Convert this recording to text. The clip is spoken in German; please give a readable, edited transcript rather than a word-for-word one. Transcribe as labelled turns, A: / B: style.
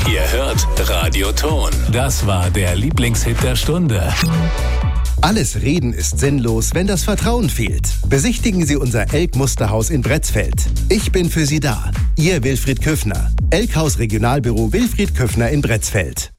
A: Ihr hört Radio Ton. Das war der Lieblingshit der Stunde.
B: Alles Reden ist sinnlos, wenn das Vertrauen fehlt. Besichtigen Sie unser Elk-Musterhaus in Bretzfeld. Ich bin für Sie da. Ihr Wilfried Küffner. Elkhaus Regionalbüro Wilfried Küffner in Bretzfeld.